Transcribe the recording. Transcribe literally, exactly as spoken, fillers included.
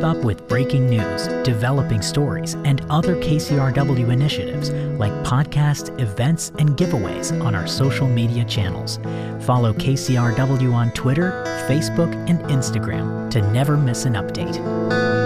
up with breaking news, developing stories, and other K C R W initiatives like podcasts, events, and giveaways on our social media channels. Follow K C R W on Twitter, Facebook, and Instagram to never miss an update.